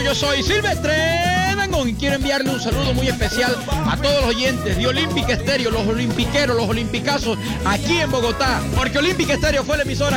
yo soy Silvestre Dangond y quiero enviarle un saludo muy especial a todos los oyentes de Olímpica Estéreo, los olimpiqueros, los olimpicazos aquí en Bogotá, porque Olímpica Estéreo fue la emisora